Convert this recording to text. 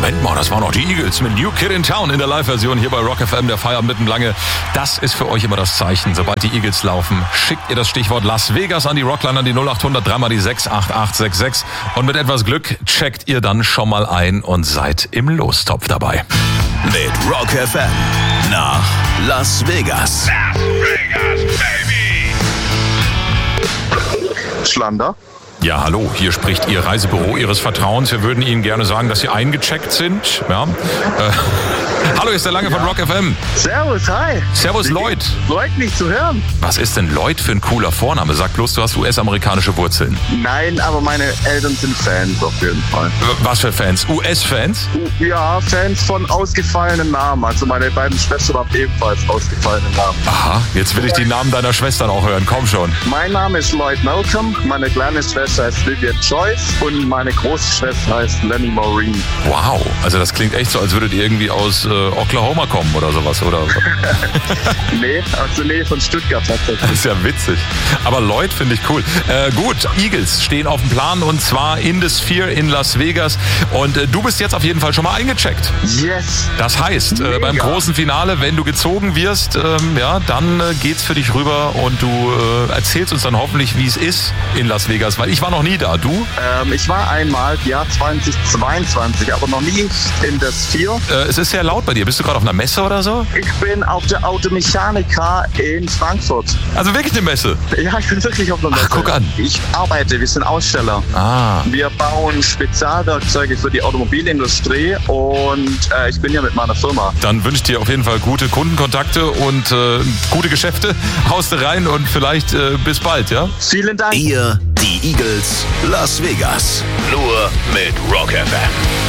Moment mal, das waren noch die Eagles mit New Kid in Town in der Live-Version hier bei Rock FM, der Feierabend mitten lange. Das ist für euch immer das Zeichen. Sobald die Eagles laufen, schickt ihr das Stichwort Las Vegas an die Rockline, an die 0800 3 mal die 68866. Und mit etwas Glück checkt ihr dann schon mal ein und seid im Lostopf dabei. Mit Rock FM nach Las Vegas. Las Vegas, baby! Schlander. Ja, hallo, hier spricht Ihr Reisebüro Ihres Vertrauens. Wir würden Ihnen gerne sagen, dass Sie eingecheckt sind. Ja. Hallo, hier ist der Lange von Rock FM. Servus, hi. Servus, Lloyd. Freut mich zu hören. Was ist denn Lloyd für ein cooler Vorname? Sag bloß, du hast US-amerikanische Wurzeln. Nein, aber meine Eltern sind Fans auf jeden Fall. Was für Fans? US-Fans? Ja, Fans von ausgefallenen Namen. Also meine beiden Schwestern haben ebenfalls ausgefallene Namen. Aha, jetzt will ich die Namen deiner Schwestern auch hören. Komm schon. Mein Name ist Lloyd Malcolm, meine kleine Schwester heißt Vivian Joyce und meine große Schwester heißt Lenny Maureen. Wow, also das klingt echt so, als würdet ihr irgendwie aus Oklahoma kommen oder sowas, oder? Nee, aus der Nähe von Stuttgart tatsächlich. Das ist ja witzig. Aber Lloyd finde ich cool. Gut, Eagles stehen auf dem Plan und zwar in The Sphere in Las Vegas. Und du bist jetzt auf jeden Fall schon mal eingecheckt. Yes. Das heißt, beim großen Finale, wenn du gezogen wirst, dann geht's für dich rüber und du erzählst uns dann hoffentlich, wie es ist in Las Vegas, weil ich war noch nie da. Du? Ich war einmal, Jahr 2022, aber noch nie in The Sphere. Es ist sehr laut bei dir. Bist du gerade auf einer Messe oder so? Ich bin auf der Automechanika in Frankfurt. Also wirklich eine Messe? Ja, ich bin wirklich auf einer Messe. Ach, guck an. Ich arbeite, wir sind Aussteller. Ah. Wir bauen Spezialwerkzeuge für die Automobilindustrie und ich bin hier mit meiner Firma. Dann wünsche ich dir auf jeden Fall gute Kundenkontakte und gute Geschäfte. Haust du rein und vielleicht bis bald, ja? Vielen Dank. Ihr, die Eagles, Las Vegas. Nur mit Rock FM.